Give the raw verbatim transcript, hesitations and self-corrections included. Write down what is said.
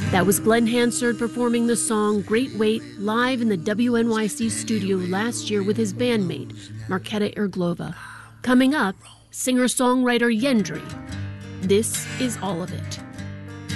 That was Glenn Hansard performing the song Great Weight live in the W N Y C studio last year with his bandmate, Marketa Irglova. Coming up, singer-songwriter Yendri. This is All of It.